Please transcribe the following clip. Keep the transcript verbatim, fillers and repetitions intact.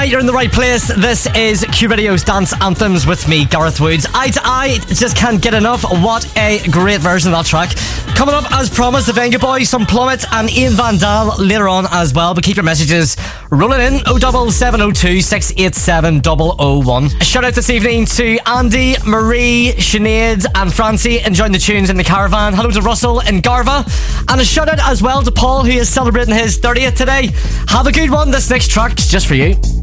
You're in the right place. This is Q Radio's Dance Anthems with me, Gareth Woods. Eye to Eye, just can't get enough. What a great version of that track. Coming up, as promised, the Venga Boys, some Plummet and Ian Van Dahl later on as well. But keep your messages rolling in. oh seven seven oh two, six eight seven, oh oh one. A shout out this evening to Andy, Marie, Sinead and Francie enjoying the tunes in the caravan. Hello to Russell and Garva. And a shout out as well to Paul, who is celebrating his thirtieth today. Have a good one. This next track's just for you.